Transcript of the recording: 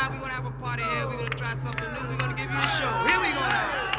time we're gonna have a party here. We're gonna try something new. We're gonna give you a show. Here we go now.